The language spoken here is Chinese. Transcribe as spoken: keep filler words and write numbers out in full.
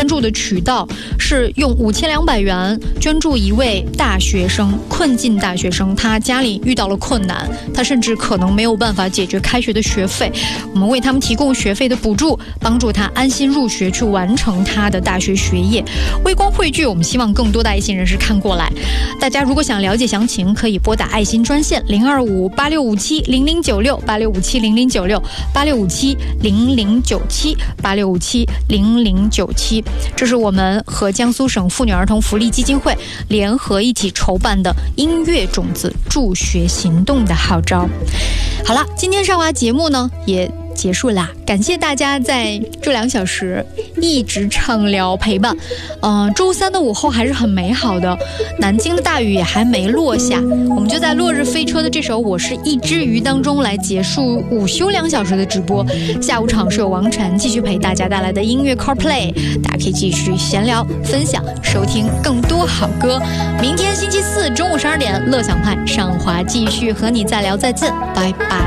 助的渠道是用五千两百元捐助一位大学生，困境大学生，他家里遇到了困难，他甚至可能没有办法解决开学的学费，我们为他们提供学费的补助，帮助他安心入学，去完成他的大学学业。微光汇聚，我们希望更多的爱心人士看过来。大家如果想了解详情，可以拨打爱心专线零二五八六五七零零九六八六五七零零九六八六五七零零九七八六五七零零九七。这是我们和江苏省妇女儿童福利基金会联合一起筹办的音乐种子助学行动的号召。好了，今天上华节目呢也结束啦，感谢大家在这两小时一直畅聊陪伴。嗯、呃，周三的午后还是很美好的，南京的大雨也还没落下，我们就在落日飞车的这首《我是一只鱼》当中来结束午休两小时的直播。下午场是由王晨继续陪大家带来的音乐 Car Play， 大家可以继续闲聊分享，收听更多好歌。明天星期四中午十二点，乐享派上华继续和你再聊再见，拜拜。